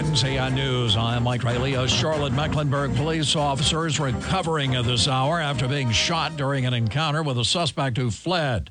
NCI News, I'm Mike Rayleigh. A Charlotte-Mecklenburg police officer is recovering at this hour after being shot during an encounter with a suspect who fled.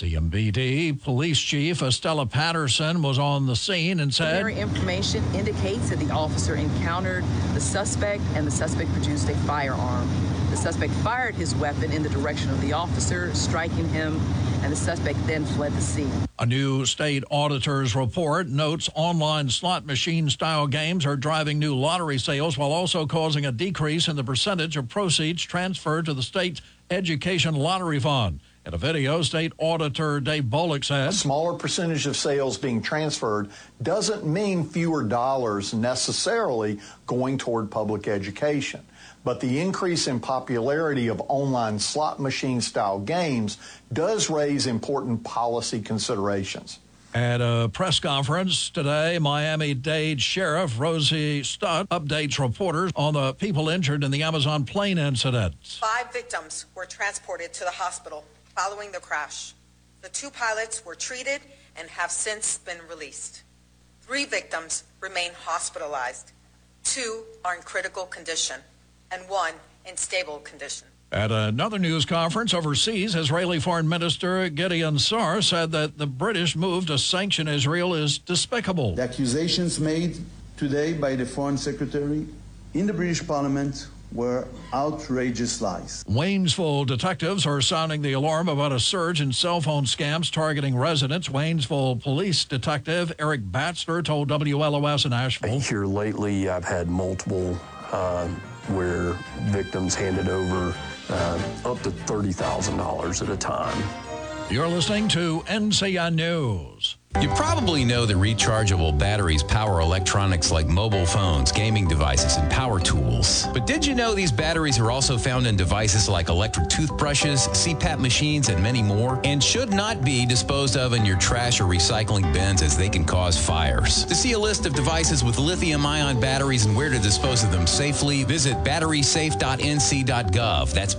CMPD Police Chief Estella Patterson was on the scene and said, "Preliminary information indicates that the officer encountered the suspect and the suspect produced a firearm. The suspect fired his weapon in the direction of the officer, striking him, and the suspect then fled the scene." A new state auditor's report notes online slot machine-style games are driving new lottery sales while also causing a decrease in the percentage of proceeds transferred to the state's education lottery fund. In a video, State Auditor Dave Bolick said, "A smaller percentage of sales being transferred doesn't mean fewer dollars necessarily going toward public education. But the increase in popularity of online slot machine-style games does raise important policy considerations." At a press conference today, Miami-Dade Sheriff Rosie Stutt updates reporters on the people injured in the Amazon plane incident. 5 victims were transported to the hospital following the crash. The 2 pilots were treated and have since been released. 3 victims remain hospitalized. 2 are in critical condition and 1 in stable condition. At another news conference overseas, Israeli Foreign Minister Gideon Sa'ar said that the British move to sanction Israel is despicable. The accusations made today by the Foreign Secretary in the British Parliament were outrageous lies. Waynesville detectives are sounding the alarm about a surge in cell phone scams targeting residents. Waynesville police detective Eric Batster told WLOS in Asheville, "Here lately, I've had multiple where victims handed over up to $30,000 at a time." You're listening to NCI News. You probably know that rechargeable batteries power electronics like mobile phones, gaming devices, and power tools. But did you know these batteries are also found in devices like electric toothbrushes, CPAP machines, and many more, and should not be disposed of in your trash or recycling bins as they can cause fires? To see a list of devices with lithium-ion batteries and where to dispose of them safely, visit batterysafe.nc.gov. That's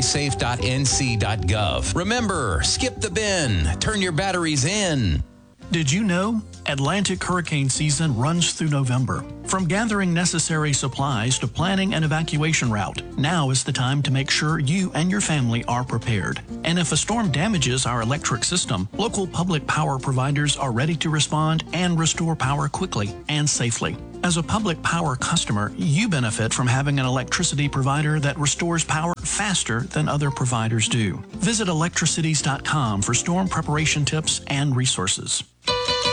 batterysafe.nc.gov. Remember, skip the bin. Turn your batteries in. Did you know Atlantic hurricane season runs through November? From gathering necessary supplies to planning an evacuation route, now is the time to make sure you and your family are prepared. And if a storm damages our electric system, local public power providers are ready to respond and restore power quickly and safely. As a public power customer, you benefit from having an electricity provider that restores power faster than other providers do. Visit electricities.com for storm preparation tips and resources.